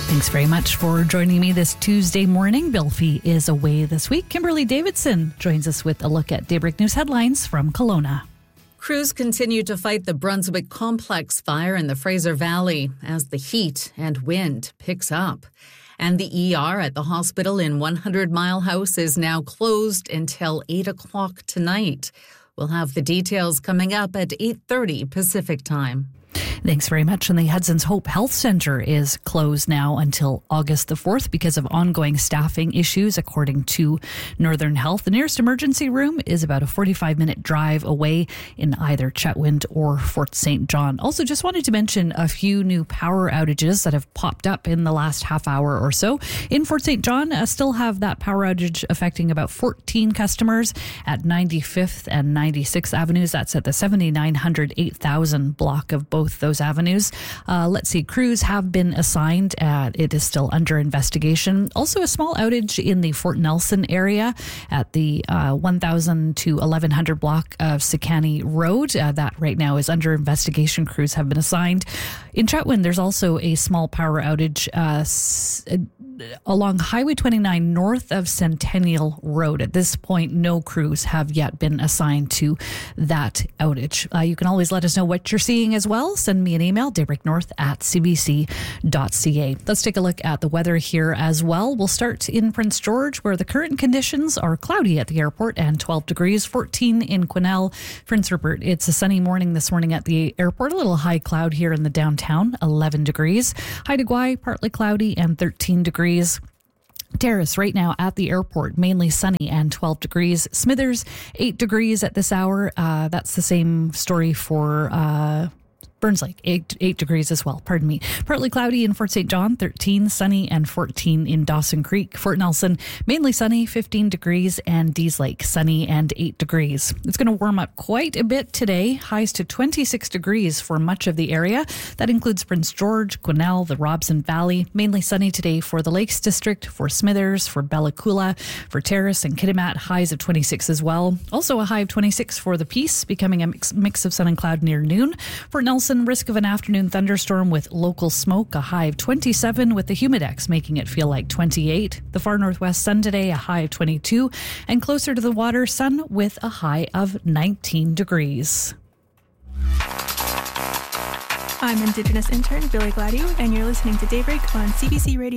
Thanks very much for joining me this Tuesday morning. Bill Fee is away this week. Kimberly Davidson joins us with a look at Daybreak News headlines from Kelowna. Crews continue to fight the Brunswick Complex fire in the Fraser Valley as the heat and wind picks up. And the ER at the hospital in 100 Mile House is now closed until 8 o'clock tonight. We'll have the details coming up at 8:30 Pacific time. Thanks very much. And the Hudson's Hope Health Centre is closed now until August the 4th because of ongoing staffing issues, according to Northern Health. The nearest emergency room is about a 45-minute drive away in either Chetwynd or Fort St. John. Also, just wanted to mention a few new power outages that have popped up in the last half hour or so. In Fort St. John, still have that power outage affecting about 14 customers at 95th and 96th Avenues. That's at the 7900 8000 block of both those avenues. Let's see, crews have been assigned. It is still under investigation. Also, a small outage in the Fort Nelson area at the 1000 to 1100 block of Sekani Road. That right now is under investigation. Crews have been assigned. In Chetwynd, there's also a small power outage along Highway 29 north of Centennial Road. At this point, no crews have yet been assigned to that outage. You can always let us know what you're seeing as well. Send me an email, daybreaknorth@cbc.ca. Let's take a look at the weather here as well. We'll start in Prince George, where the current conditions are cloudy at the airport and 12 degrees, 14 in Quesnel. Prince Rupert, it's a sunny morning this morning at the airport. A little high cloud here in the downtown, 11 degrees. Haida Gwaii, partly cloudy and 13 degrees. Terrace right now at the airport, mainly sunny and 12 degrees. Smithers, 8 degrees at this hour. That's the same story for Burns Lake, 8 degrees as well. Pardon me. Partly cloudy in Fort St. John, 13, sunny and 14 in Dawson Creek. Fort Nelson, mainly sunny, 15 degrees, and Dease Lake, sunny and 8 degrees. It's going to warm up quite a bit today, highs to 26 degrees for much of the area. That includes Prince George, Quesnel, the Robson Valley. Mainly sunny today for the Lakes District, for Smithers, for Bella Coola, for Terrace and Kitimat, highs of 26 as well. Also a high of 26 for the Peace, becoming a mix of sun and cloud near noon. For Nelson, risk of an afternoon thunderstorm with local smoke, a high of 27 with the Humidex making it feel like 28. The far northwest sun today, a high of 22. And closer to the water, sun with a high of 19 degrees. I'm Indigenous intern Billy Gladio, and you're listening to Daybreak on CBC Radio.